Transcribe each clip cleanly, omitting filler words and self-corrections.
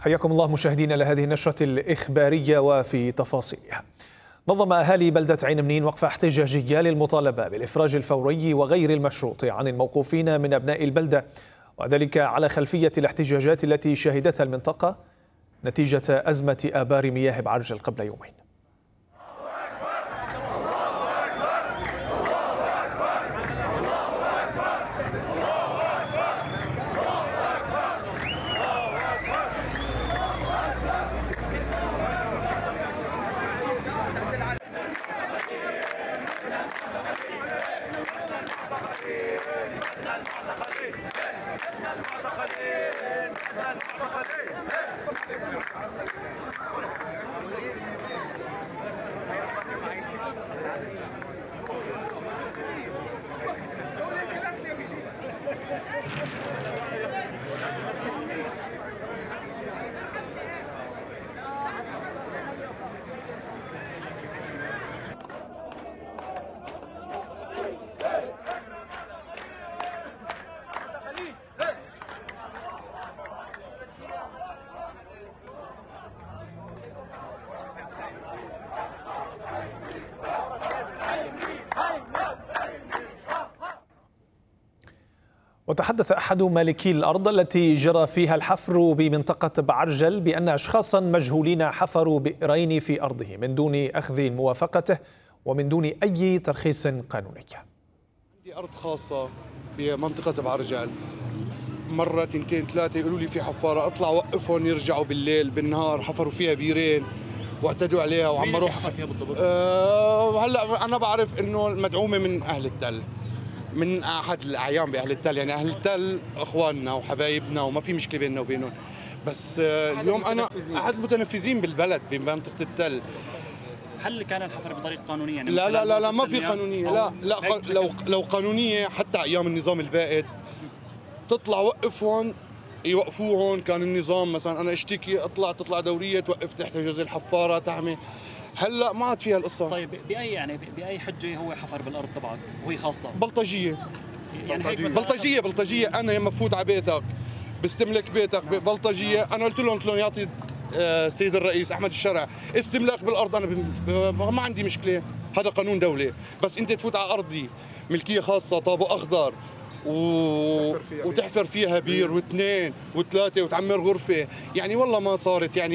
حياكم الله مشاهدينا لهذه النشرة الإخبارية وفي تفاصيلها. نظم أهالي بلدة عين منين وقفة احتجاجية للمطالبة بالإفراج الفوري وغير المشروط عن الموقوفين من أبناء البلدة، وذلك على خلفية الاحتجاجات التي شهدتها المنطقة نتيجة أزمة آبار مياه بعرجل قبل يومين. وتحدث أحد مالكي الأرض التي جرى فيها الحفر بمنطقة بعرجل بأن أشخاصا مجهولين حفروا بئرين في أرضه من دون أخذ موافقته ومن دون أي ترخيص قانوني. عندي أرض خاصة بمنطقة بعرجل، مرة تنتين ثلاثة يقولوا لي في حفارة، أطلع وقفهم يرجعوا بالليل بالنهار، حفروا فيها بيرين واعتدوا عليها وعمروا حفر فيها بالضبط. هلا أنا بعرف إنه المدعومة من أهل التل، من احد الاعيان باهل التل، يعني اهل التل اخواننا وحبايبنا وما في مشكله بيننا وبينهم، بس اليوم انا احد المتنفذين بالبلد بمنطقه التل. هل كان الحفر بطريقه قانونيه؟ يعني لا لا لا لا ما في قانونيه، لا لو قانونيه حتى ايام النظام البائد تطلع وقفهم يوقفوهم، كان النظام مثلا انا اشتكي تطلع دوريه توقف تحت جوز الحفاره تعمل. هلا ما عاد فيها القصه. طيب باي حجه هو حفر بالارض تبعك وهي خاصه؟ بلطجيه. يعني بلطجيه انا لما بفوت على بيتك بستملك بيتك بلطجيه. انا قلت لهم يعطي السيد الرئيس احمد الشرع استملاك بالارض، انا ما عندي مشكله، هذا قانون دوله، بس انت تفوت على ارضي ملكيه خاصه طابو اخضر وتحفر فيها بير واثنين وثلاثه وتعمر غرفه، يعني والله ما صارت. يعني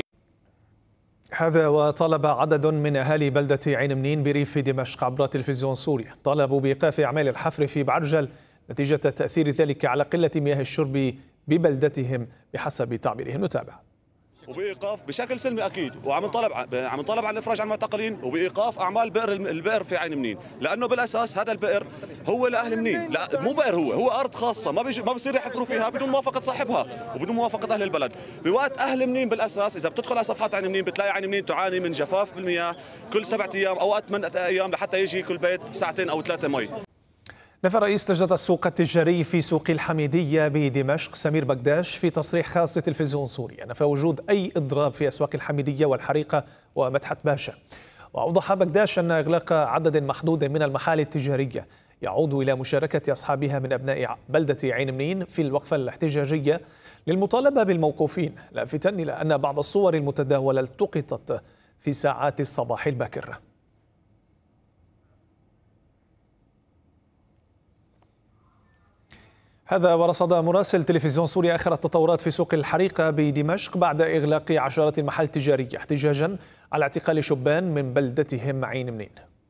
هذا وطالب عدد من أهالي بلدة عين منين بريف دمشق عبر تلفزيون سوريا، طالبوا بإيقاف أعمال الحفر في بعرجل نتيجة تأثير ذلك على قلة مياه الشرب ببلدتهم بحسب تعبيرهم. نتابع. وبايقاف بشكل سلمي اكيد، وعم نطالب عن الافراج عن المعتقلين وبايقاف اعمال البئر في عين منين، لانه بالاساس هذا البئر هو لاهل منين، لا مو بئر، هو ارض خاصه ما بصير يحفروا فيها بدون موافقه صاحبها وبدون موافقه اهل البلد. بوقت اهل منين بالاساس اذا بتدخل على صفحات عين منين بتلاقي عين منين تعاني من جفاف بالمياه كل 7 ايام او 8 ايام لحتى يجي كل بيت 2 أو 3 مي. نفى رئيس لجنة السوق التجاري في سوق الحميدية بدمشق سمير بقداش في تصريح خاص لتلفزيون سوريا نفى وجود أي إضراب في أسواق الحميدية والحريقة ومدحت باشا. وأوضح بقداش أن إغلاق عدد محدود من المحال التجارية يعود إلى مشاركة أصحابها من أبناء بلدة عين منين في الوقفة الاحتجاجية للمطالبة بالموقوفين، لافتا إلى أن بعض الصور المتداولة التقطت في ساعات الصباح الباكر. هذا ورصد مراسل تلفزيون سوريا آخر التطورات في سوق الحريقة بدمشق بعد إغلاق عشرات المحال التجارية احتجاجا على اعتقال شبان من بلدتهم عين منين.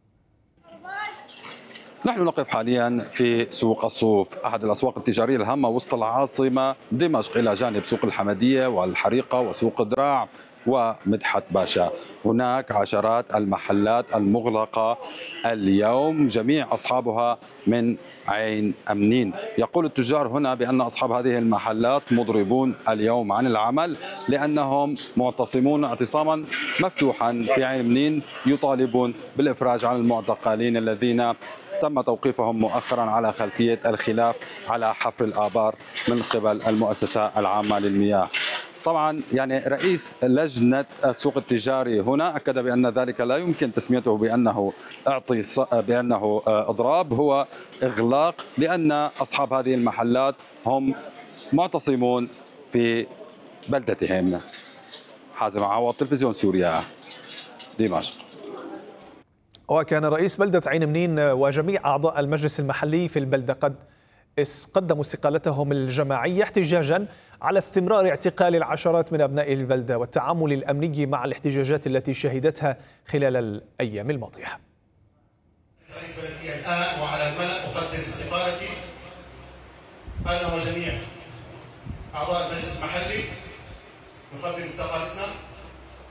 نحن نقف حاليا في سوق الصوف، أحد الأسواق التجارية الهامة وسط العاصمة دمشق، إلى جانب سوق الحمدية والحريقة وسوق دراع ومدحت باشا. هناك عشرات المحلات المغلقة اليوم، جميع أصحابها من عين منين. يقول التجار هنا بأن أصحاب هذه المحلات مضربون اليوم عن العمل لأنهم معتصمون اعتصاما مفتوحا في عين منين، يطالبون بالإفراج عن المعتقلين الذين تم توقيفهم مؤخرا على خلفية الخلاف على حفر الآبار من قبل المؤسسة العامة للمياه. طبعا يعني رئيس لجنة السوق التجاري هنا أكد بأن ذلك لا يمكن تسميته بأنه إضراب، هو إغلاق، لأن أصحاب هذه المحلات هم معتصمون في بلدتهم. حازم عوض، تلفزيون سوريا، دمشق. وكان رئيس بلدة عين منين وجميع أعضاء المجلس المحلي في البلدة قد قدموا استقالتهم الجماعية احتجاجا على استمرار اعتقال العشرات من أبناء البلدة والتعامل الأمني مع الاحتجاجات التي شهدتها خلال الأيام الماضية. رئيس بلدية الآن وعلى الملأ أقدم استقالتي أنا وجميع أعضاء المجلس المحلي، نقدم استقالتنا